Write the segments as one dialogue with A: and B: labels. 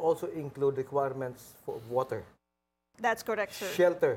A: also include requirements for water,
B: That's correct, sir.
A: shelter,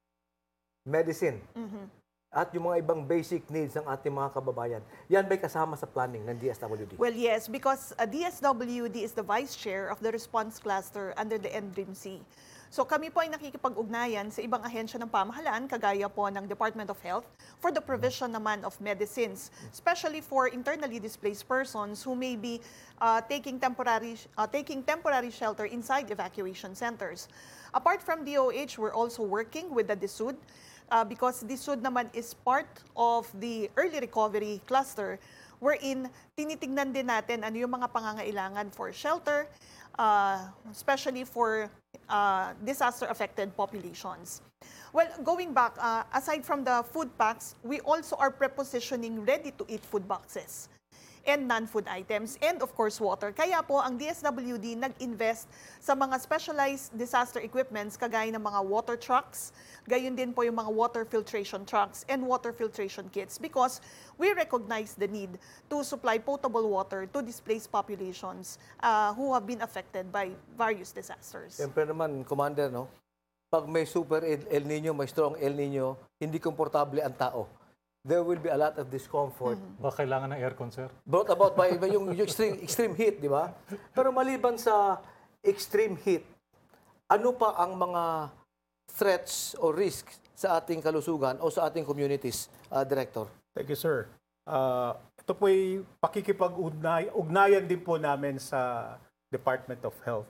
A: medicine, at yung mga ibang basic needs ng ating mga kababayan. Yan ba'y kasama sa planning ng DSWD?
B: Well, yes, because DSWD is the vice chair of the response cluster under the NDRIMC. So kami po ay nakikipag-ugnayan sa ibang ahensya ng pamahalaan, kagaya po ng Department of Health, for the provision naman of medicines, especially for internally displaced persons who may be taking temporary shelter inside evacuation centers. Apart from DOH, we're also working with the DSUD, because DSUD naman is part of the early recovery cluster, wherein tinitingnan din natin ano yung mga pangangailangan for shelter, especially for disaster-affected populations. Well, going back, aside from the food packs, we also are prepositioning ready-to-eat food boxes and non-food items, and of course water. Kaya po ang DSWD nag-invest sa mga specialized disaster equipments kagaya ng mga water trucks, gayon din po yung mga water filtration trucks and water filtration kits, because we recognize the need to supply potable water to displaced populations who have been affected by various disasters.
A: Siyempre naman, Commander, no? Pag may super El Nino, may strong El Nino, hindi komportable ang tao. There will be a lot of discomfort.
C: Baka kailangan ng aircon, sir?
A: Brought about by yung extreme heat, di ba? Pero maliban sa extreme heat, ano pa ang mga threats o risks sa ating kalusugan o sa ating communities, Director?
D: Thank you, sir. Ito po'y pakikipag-ugnayan din po namin sa Department of Health.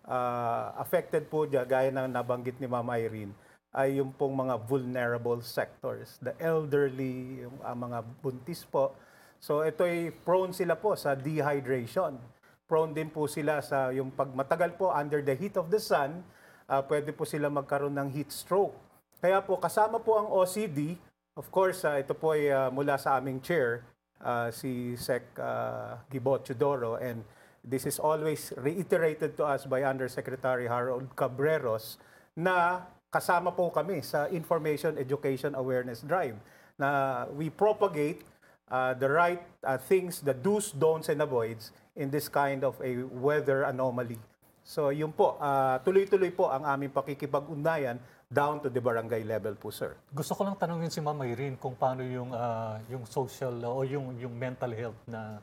D: Affected po dyan, gaya ng nabanggit ni Ma'am Irene, ay yung pong mga vulnerable sectors, the elderly, yung mga buntis po. So ito'y prone sila po sa dehydration. Prone din po sila sa yung pag matagal po under the heat of the sun, pwede po sila magkaroon ng heat stroke. Kaya po kasama po ang OCD, of course, ito po ay mula sa aming chair, si Sec. Gibot Chudoro, and this is always reiterated to us by Undersecretary Harold Cabreros, na kasama po kami sa Information Education Awareness Drive, na we propagate the right things, the do's, don'ts, and avoids in this kind of a weather anomaly. So yun po, tuloy-tuloy po ang aming pakikipag-ugnayan down to the barangay level po, sir.
C: Gusto ko lang tanungin si Ma'am Irene kung paano yung social o yung mental health na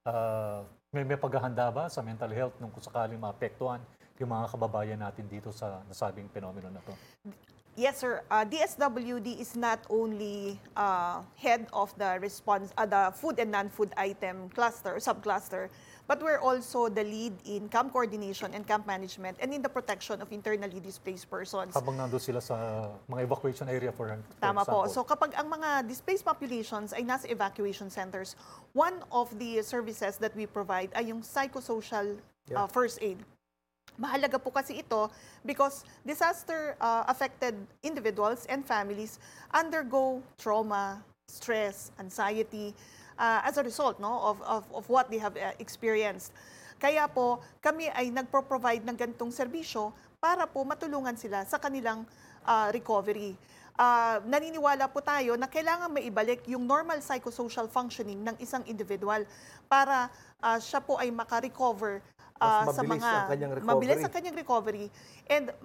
C: may paghahanda ba sa mental health nung kung sakaling maapektuhan yung mga kababayan natin dito sa nasabing fenomeno na to?
B: Yes, sir. DSWD is not only head of the food and non-food item cluster, subcluster, but we're also the lead in camp coordination and camp management and in the protection of internally displaced persons.
C: Habang nandun sila sa mga evacuation area for
B: Tama po.
C: example.
B: So kapag ang mga displaced populations ay nasa evacuation centers, one of the services that we provide ay yung psychosocial first aid. Mahalaga po kasi ito because disaster-affected individuals and families undergo trauma, stress, anxiety as a result of what they have experienced. Kaya po, kami ay nagpo-provide ng ganitong serbisyo para po matulungan sila sa kanilang recovery. Naniniwala po tayo na kailangan maibalik yung normal psychosocial functioning ng isang individual para siya po ay makarecover sa mga mabilis ang kanyang recovery and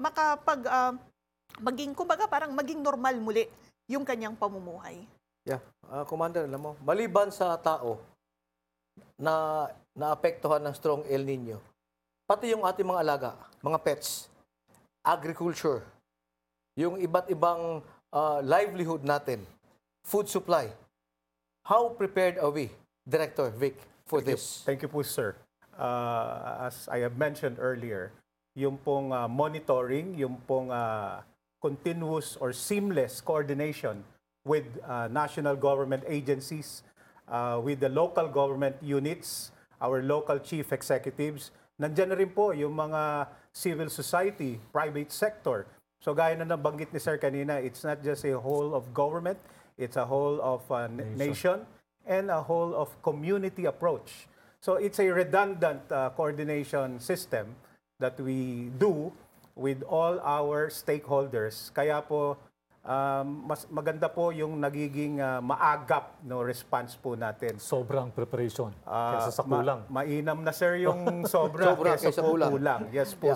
B: maging normal muli yung kanyang pamumuhay.
A: Yeah. Commander, alam mo, maliban sa tao na naapektuhan ng strong El Nino, pati yung ating mga alaga, mga pets, agriculture, yung iba't ibang livelihood natin, food supply. How prepared are we, Director Vic, for this?
D: Thank you po, sir. As I have mentioned earlier, yung pong monitoring, yung pong continuous or seamless coordination with national government agencies, with the local government units, our local chief executives. Nandiyan na rin po yung mga civil society, private sector. So gaya na nabanggit ni Sir kanina, it's not just a whole of government, it's a whole of nation and a whole of community approach. So it's a redundant coordination system that we do with all our stakeholders. Kaya po mas maganda po yung nagiging maagap no response po natin.
C: Sobrang preparation
D: Ah,
C: kaysa sa kulang.
D: mainam na sir yung sobra
A: Sobra
D: kaysa
A: kaysa
D: po
A: kulang.
D: kulang. Yes po